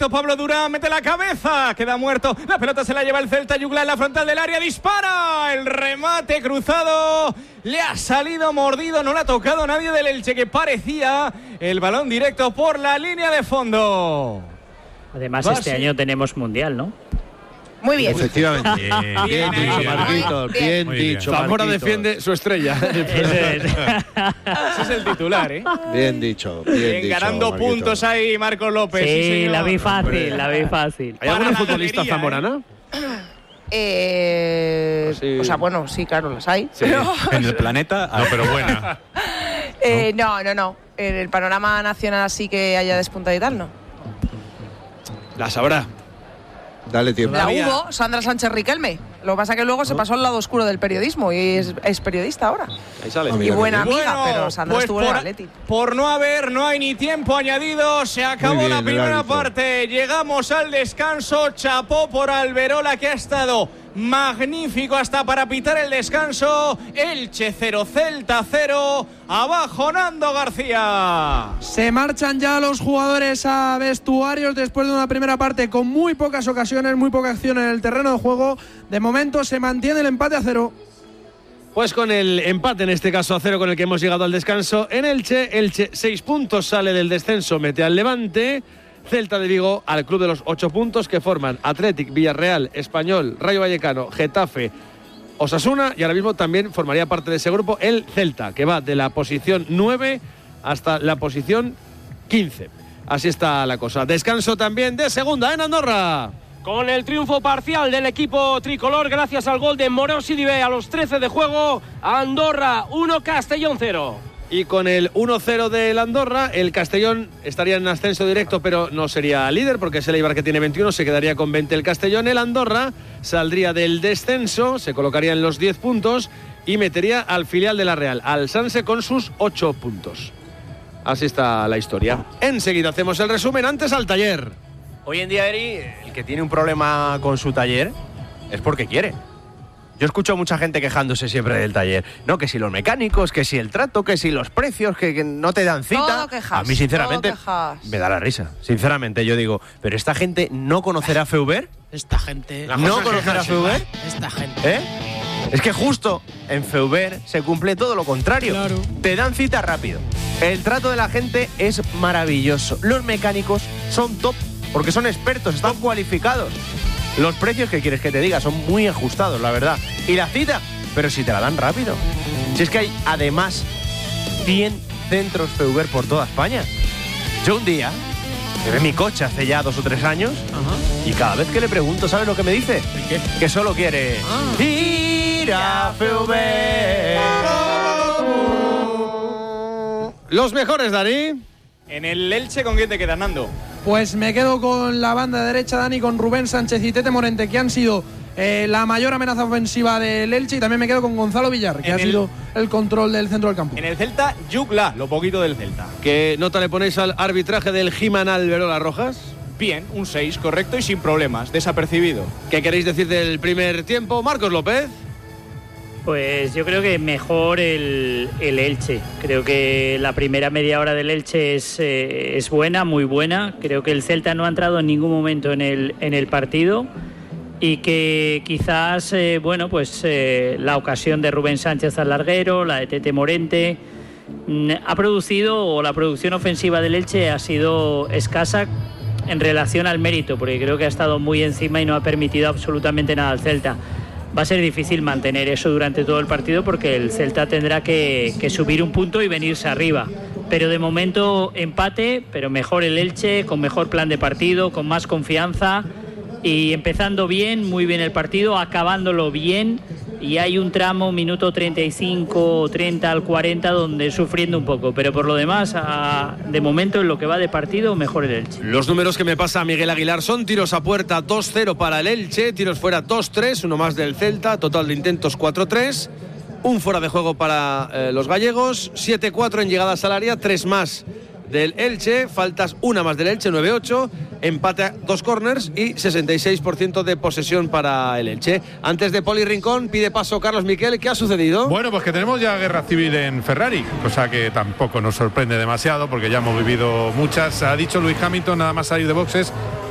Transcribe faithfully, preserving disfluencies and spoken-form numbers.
directo. Pablo Durán mete la cabeza, queda muerto. La pelota se la lleva el Celta. Yugla en la frontal del área, dispara. El remate cruzado le ha salido mordido, no le ha tocado nadie del Elche, que parecía el balón directo por la línea de fondo. Además, Va, este sí. año tenemos mundial, ¿no? Muy bien. Efectivamente. Bien, Bien dicho, bien. Marquitos. Bien Muy bien. dicho, Zamora Marquitos. defiende su estrella. Ese es el titular, ¿eh? Bien dicho, bien, Bien, dicho, ganando Marquitos. puntos ahí Marcos López. Sí, señor. la vi Hombre. fácil, la vi fácil. ¿Hay Para alguna la futbolista galería, zamorana? Eh, Sí. O sea, bueno, sí, claro, las hay. Sí, en el planeta, no, pero buena. Eh, no, no, no. En el panorama nacional así que haya despuntado y tal, no. La sabrá. Dale tiempo. La Todavía. hubo, Sandra Sánchez Riquelme. Lo que pasa es que luego se pasó al lado oscuro del periodismo y es, es periodista ahora. Ahí sale. Ah, Y mira, buena qué amiga, Bueno, pero Sandra pues estuvo en el por, Atleti. por no haber, no hay ni tiempo añadido. Se acabó Muy bien, la el primera árbitro. parte. Llegamos al descanso. Chapó por Alberola, que ha estado magnífico hasta para pitar el descanso. Elche cero, Celta cero. Abajo Nando García. Se marchan ya los jugadores a vestuarios después de una primera parte con muy pocas ocasiones, muy poca acción en el terreno de juego. De momento se mantiene el empate a cero. Pues con el empate, en este caso a cero, con el que hemos llegado al descanso en Elche. Elche, seis puntos, sale del descenso, mete al Levante. Celta de Vigo al club de los ocho puntos, que forman Athletic, Villarreal, Español, Rayo Vallecano, Getafe, Osasuna, y ahora mismo también formaría parte de ese grupo el Celta, que va de la posición nueve hasta la posición quince. Así está la cosa. Descanso también de segunda en Andorra. Con el triunfo parcial del equipo tricolor gracias al gol de Moreo Sidibe a los trece de juego. Andorra uno, Castellón cero. Y con el uno cero del Andorra, el Castellón estaría en ascenso directo, pero no sería líder, porque es el Eibar que tiene veintiuno, se quedaría con veinte el Castellón. El Andorra saldría del descenso, se colocaría en los diez puntos y metería al filial de la Real, al Sanse, con sus ocho puntos. Así está la historia. Enseguida hacemos el resumen, antes al taller. Hoy en día, Eri, el que tiene un problema con su taller es porque quiere. Yo escucho a mucha gente quejándose siempre del taller. No, que si los mecánicos, que si el trato, que si los precios, que, que no te dan cita. Todo quejas, a mí, sinceramente, todo quejas. me da la risa. Sinceramente, yo digo, ¿pero esta gente no conocerá Feuber? Esta gente. ¿No conocerá Feuber? Esta gente. ¿Eh? Es que justo en Feuber se cumple todo lo contrario. Claro. Te dan cita rápido. El trato de la gente es maravilloso. Los mecánicos son top, porque son expertos, están cualificados. Los precios, que quieres que te diga, son muy ajustados, la verdad. Y la cita, pero si te la dan rápido. Si es que hay, además, cien centros Feuber por toda España. Yo un día llevé mi coche hace ya dos o tres años. Ajá. Y cada vez que le pregunto, ¿sabes lo que me dice? ¿Y qué? Que solo quiere Ah. ir a Feuber. Los mejores, Dani. En el Elche, ¿con quién te quedas, Nando? Pues me quedo con la banda derecha, Dani, con Rubén Sánchez y Tete Morente, que han sido eh, la mayor amenaza ofensiva del Elche, y también me quedo con Gonzalo Villar, que En ha el- sido el control del centro del campo. En el Celta, Yugla, lo poquito del Celta. ¿Qué nota le ponéis al arbitraje del Giman Alberola Rojas? Bien, un seis, correcto y sin problemas, desapercibido. ¿Qué queréis decir del primer tiempo? Marcos López. Pues yo creo que mejor el, el Elche. Creo que la primera media hora del Elche es, eh, es buena, muy buena. Creo que el Celta no ha entrado en ningún momento en el, en el partido y que quizás, eh, bueno, pues eh, la ocasión de Rubén Sánchez al larguero, la de Tete Morente, mm, ha producido, o la producción ofensiva del Elche ha sido escasa en relación al mérito, porque creo que ha estado muy encima y no ha permitido absolutamente nada al Celta. Va a ser difícil mantener eso durante todo el partido, porque el Celta tendrá que, que subir un punto y venirse arriba. Pero de momento empate, pero mejor el Elche, con mejor plan de partido, con más confianza y empezando bien, muy bien el partido, acabándolo bien. Y hay un tramo, minuto treinta y cinco, treinta al cuarenta, donde sufriendo un poco. Pero por lo demás, a, de momento en lo que va de partido, mejor el Elche. Los números que me pasa Miguel Aguilar son: tiros a puerta dos cero para el Elche, tiros fuera dos tres, uno más del Celta, total de intentos cuatro tres, un fuera de juego para eh, los gallegos, siete cuatro en llegadas al área, tres más del Elche, faltas una más del Elche, nueve ocho, empate a dos corners y sesenta y seis por ciento de posesión para el Elche. Antes de Poli Rincón, pide paso Carlos Miquel. ¿Qué ha sucedido? Bueno, pues que tenemos ya guerra civil en Ferrari, cosa que tampoco nos sorprende demasiado porque ya hemos vivido muchas. Ha dicho Lewis Hamilton, nada más salir de boxes,